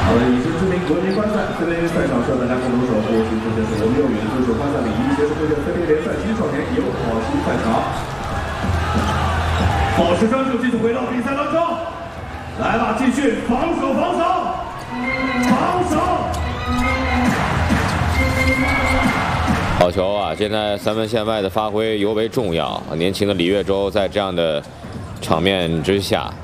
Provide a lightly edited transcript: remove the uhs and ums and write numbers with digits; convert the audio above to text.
好的，以及知名国际观赛CBA赛场上，大家共同守护是这是我们用语自主观赛礼仪，结束会见 CBA 联赛青少年友好型赛场。保持专注，继续回到比赛当中。来吧，继续防守，防守，防守。 好球啊！现在三分线外的发挥尤为重要。年轻的李月洲在这样的场面之下，